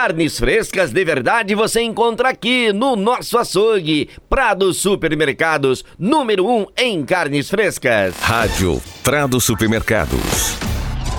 Carnes frescas de verdade você encontra aqui no nosso açougue. Prado Supermercados, número 1 em carnes frescas. Rádio Prado Supermercados.